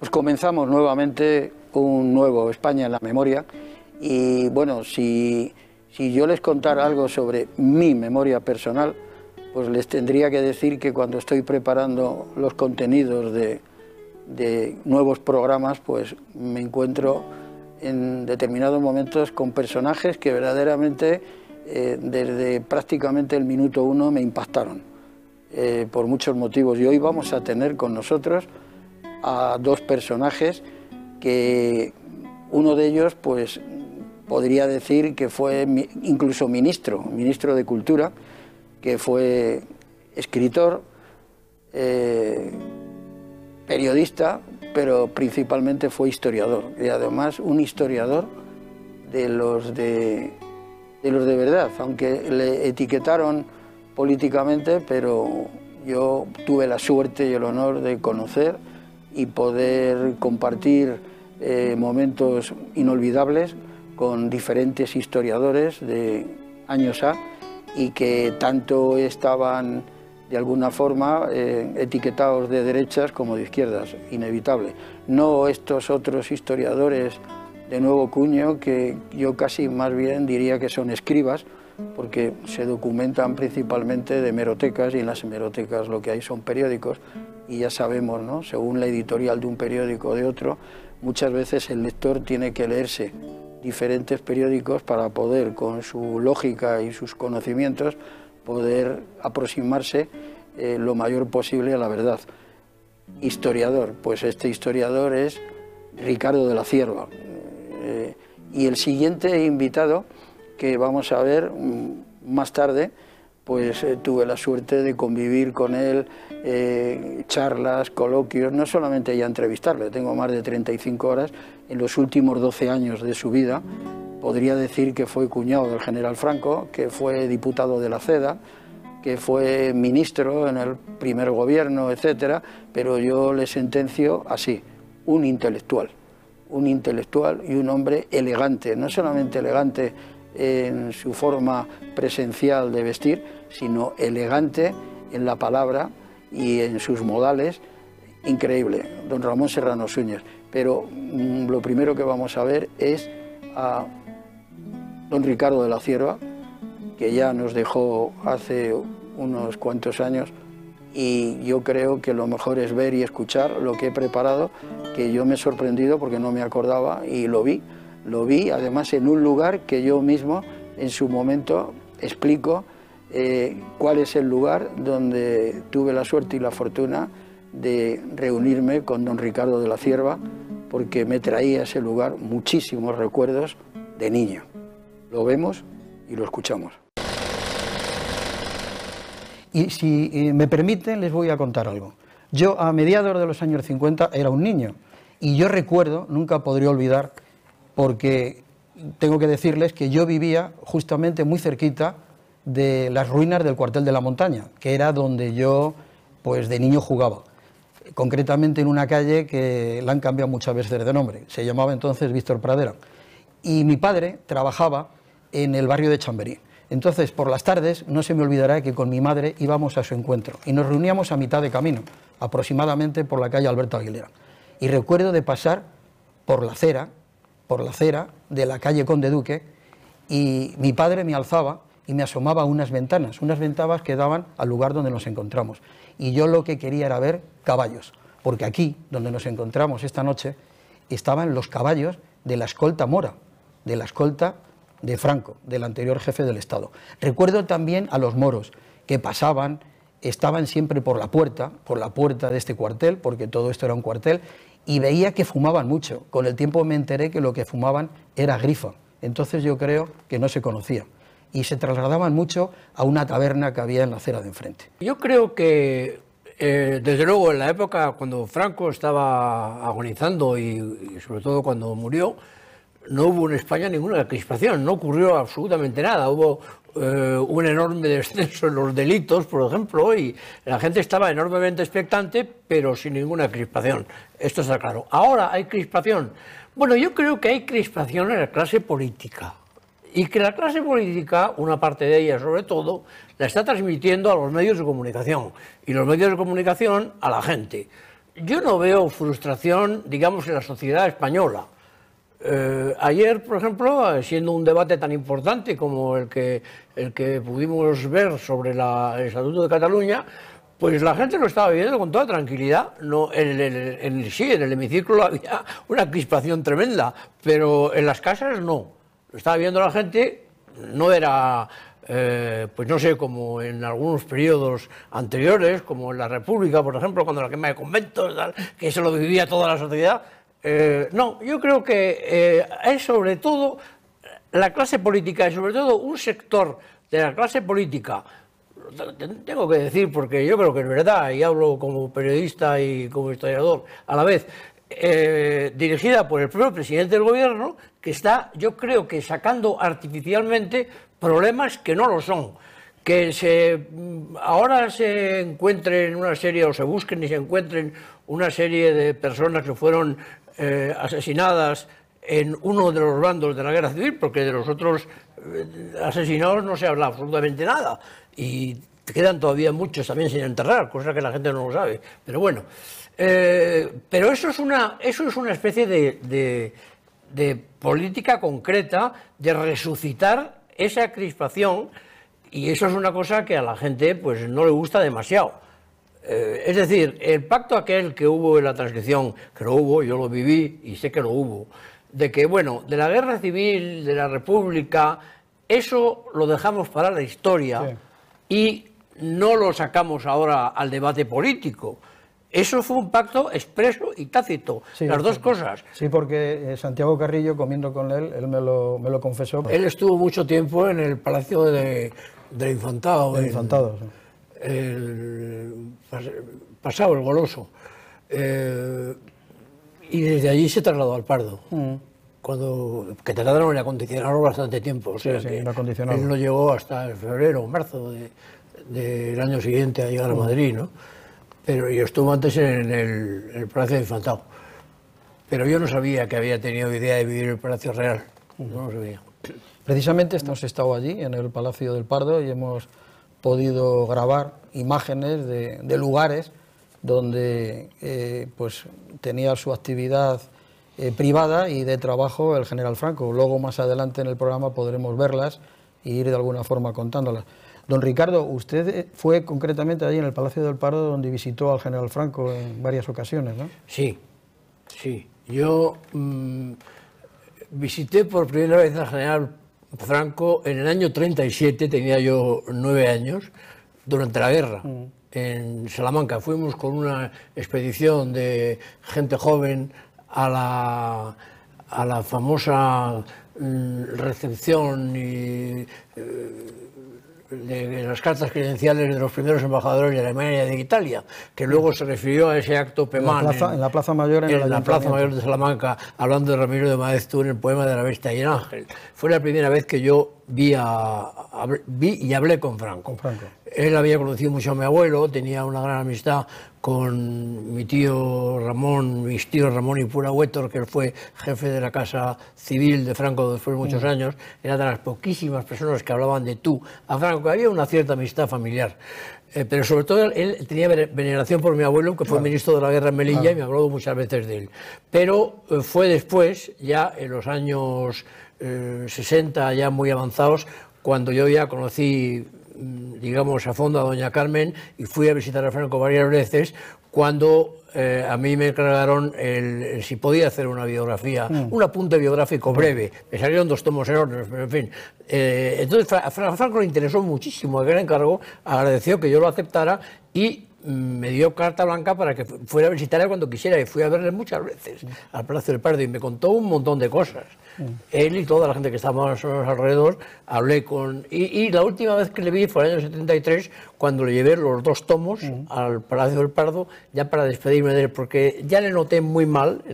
Pues comenzamos nuevamente un nuevo España en la memoria y bueno, si yo les contara algo sobre mi memoria personal, pues les tendría que decir que cuando estoy preparando los contenidos de nuevos programas, pues me encuentro en determinados momentos con personajes que verdaderamente desde prácticamente el minuto 1 me impactaron por muchos motivos. Y hoy vamos a tener con nosotros a dos personajes que uno de ellos pues podría decir que fue incluso ministro de Cultura, que fue escritor, periodista, pero principalmente fue historiador, y además un historiador de los de verdad, aunque le etiquetaron políticamente, pero yo tuve la suerte y el honor de conocer y poder compartir momentos inolvidables con diferentes historiadores de años A y que tanto estaban de alguna forma etiquetados de derechas como de izquierdas, inevitable. No estos otros historiadores de nuevo cuño que yo casi más bien diría que son escribas, porque se documentan principalmente de hemerotecas y en las hemerotecas lo que hay son periódicos y ya sabemos, ¿no? Según la editorial de un periódico o de otro, muchas veces el lector tiene que leerse diferentes periódicos para poder, con su lógica y sus conocimientos, poder aproximarse lo mayor posible a la verdad. Historiador, pues este historiador es Ricardo de la Cierva. Y el siguiente invitado que vamos a ver más tarde, pues tuve la suerte de convivir con él, charlas, coloquios, no solamente ya entrevistarle, tengo más de 35 horas, en los últimos 12 años de su vida. Podría decir que fue cuñado del general Franco, que fue diputado de la CEDA, que fue ministro en el primer gobierno, etcétera, pero yo le sentencio así, un intelectual y un hombre elegante, no solamente elegante en su forma presencial de vestir, sino elegante en la palabra y en sus modales, increíble, don Ramón Serrano Suñer. Pero lo primero que vamos a ver es a don Ricardo de la Cierva, que ya nos dejó hace unos cuantos años, y yo creo que lo mejor es ver y escuchar lo que he preparado, que yo me he sorprendido porque no me acordaba y lo vi además en un lugar que yo mismo en su momento explico cuál es el lugar donde tuve la suerte y la fortuna de reunirme con don Ricardo de la Cierva, porque me traía a ese lugar muchísimos recuerdos de niño. Lo vemos y lo escuchamos. Y si me permiten, les voy a contar algo. Yo a mediados de los años 50 era un niño y yo recuerdo, nunca podré olvidar, porque tengo que decirles que yo vivía justamente muy cerquita de las ruinas del cuartel de la Montaña, que era donde yo pues de niño jugaba, concretamente en una calle que la han cambiado muchas veces de nombre, se llamaba entonces Víctor Pradera, y mi padre trabajaba en el barrio de Chamberí. Entonces, por las tardes, no se me olvidará que con mi madre íbamos a su encuentro y nos reuníamos a mitad de camino, aproximadamente por la calle Alberto Aguilera. Y recuerdo de pasar por la acera de la calle Conde Duque, y mi padre me alzaba y me asomaba a unas ventanas que daban al lugar donde nos encontramos. Y yo lo que quería era ver caballos, porque aquí, donde nos encontramos esta noche, estaban los caballos de la escolta mora, de la escolta de Franco, del anterior jefe del Estado. Recuerdo también a los moros que pasaban, estaban siempre por la puerta de este cuartel, porque todo esto era un cuartel, y veía que fumaban mucho. Con el tiempo me enteré que lo que fumaban era grifa, entonces yo creo que no se conocía, y se trasladaban mucho a una taberna que había en la acera de enfrente. Yo creo que, desde luego, en la época cuando Franco estaba agonizando y sobre todo cuando murió, no hubo en España ninguna crispación, no ocurrió absolutamente nada. Hubo un enorme descenso en los delitos, por ejemplo, y la gente estaba enormemente expectante, pero sin ninguna crispación. Esto está claro. Ahora hay crispación. Bueno, yo creo que hay crispación en la clase política. Y que la clase política, una parte de ella sobre todo, la está transmitiendo a los medios de comunicación. Y los medios de comunicación a la gente. yo no veo frustración, digamos, en la sociedad española. Ayer, por ejemplo, siendo un debate tan importante como el que pudimos ver sobre el Estatuto de Cataluña, pues la gente lo estaba viviendo con toda tranquilidad. No, sí, en el hemiciclo había una crispación tremenda, pero en las casas no. Lo estaba viendo la gente, no era, pues no sé, como en algunos periodos anteriores, como en la República, por ejemplo, cuando la quema de conventos, tal, que eso lo vivía toda la sociedad. No, yo creo que es sobre todo la clase política y sobre todo un sector de la clase política, tengo que decir porque yo creo que es verdad y hablo como periodista y como historiador a la vez, dirigida por el propio presidente del gobierno, que está, yo creo que sacando artificialmente problemas que no lo son. Que ahora se encuentren una serie, o se busquen y se encuentren una serie de personas que fueron asesinadas en uno de los bandos de la guerra civil, porque de los otros asesinados no se habla absolutamente nada, y quedan todavía muchos también sin enterrar, cosa que la gente no lo sabe, pero bueno. Pero eso es una especie de política concreta de resucitar esa crispación, y eso es una cosa que a la gente pues no le gusta demasiado. Es decir, el pacto aquel que hubo en la transición, que lo hubo, yo lo viví y sé que lo hubo, de que, bueno, de la guerra civil, de la república, eso lo dejamos para la historia, sí, y no lo sacamos ahora al debate político. Eso fue un pacto expreso y tácito, sí, las dos cosas. Sí, porque Santiago Carrillo, comiendo con él me lo confesó. Él estuvo mucho tiempo en el Palacio de Infantado. De Infantado, sí. Pasado el Goloso, y desde allí se trasladó al Pardo, que tardaron en acondicionarlo bastante tiempo, o sea, sí, que él no llegó hasta el febrero o marzo del año siguiente a llegar a Madrid, ¿no? Pero yo estuve antes en el Palacio de Infantado, pero yo no sabía que había tenido idea de vivir en el Palacio Real, no lo sabía. Precisamente hemos estado allí, en el Palacio del Pardo, y hemos podido grabar imágenes de lugares donde pues tenía su actividad privada y de trabajo el general Franco. Luego, más adelante en el programa, podremos verlas e ir de alguna forma contándolas. Don Ricardo, usted fue concretamente allí en el Palacio del Pardo, donde visitó al general Franco en varias ocasiones, ¿no? Sí, sí. Yo visité por primera vez al general Franco en el año 37, tenía yo 9 años, durante la guerra, en Salamanca. Fuimos con una expedición de gente joven a la famosa recepción y de las cartas credenciales de los primeros embajadores de Alemania y de Italia, que luego se refirió a ese acto Pemán en la Plaza Mayor, en la Plaza Mayor de Salamanca, hablando de Ramiro de Maeztu en el poema de la Bestia y el Ángel. Fue la primera vez que yo vi y hablé con Franco. Él había conocido mucho a mi abuelo, tenía una gran amistad con mi tío Ramón, mis tíos Ramón y Pura Huétor, que él fue jefe de la Casa Civil de Franco después de muchos años. Era de las poquísimas personas que hablaban de tú a Franco. Había una cierta amistad familiar. Pero sobre todo él tenía veneración por mi abuelo, que fue ministro de la guerra en Melilla, y me habló muchas veces de él. Pero fue después, ya en los años 60, ya muy avanzados, cuando yo ya conocí, digamos, a fondo a doña Carmen y fui a visitar a Franco varias veces, cuando a mí me encargaron si podía hacer una biografía, un apunte biográfico breve. Me salieron 2 tomos enormes, pero en fin. Entonces a Franco le interesó muchísimo aquel encargo, agradeció que yo lo aceptara y me dio carta blanca para que fuera a visitarle cuando quisiera, y fui a verle muchas veces al Palacio del Pardo y me contó un montón de cosas. Él y toda la gente que estaba más o menos alrededor, hablé con... Y la última vez que le vi fue en el año 73, cuando le llevé los 2 tomos al Palacio del Pardo, ya para despedirme de él, porque ya le noté muy mal